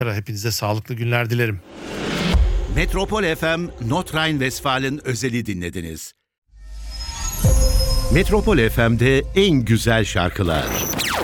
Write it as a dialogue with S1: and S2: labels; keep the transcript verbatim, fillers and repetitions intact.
S1: Hepinize sağlıklı günler dilerim.
S2: Metropol F M, Nordrhein-Westfalen özeli dinlediniz. Metropol F M'de en güzel şarkılar.